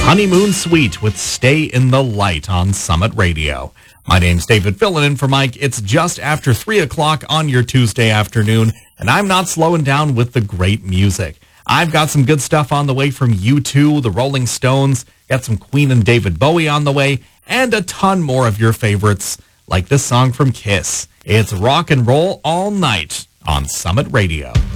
Honeymoon Suite with Stay in the Light on Summit Radio. My name's David, filling in for Mike. It's just after 3 o'clock on your Tuesday afternoon, and I'm not slowing down with the great music. I've got some good stuff on the way from U2, the Rolling Stones, got some Queen and David Bowie on the way, and a ton more of your favorites, like this song from Kiss. It's Rock and Roll All Night on Summit Radio.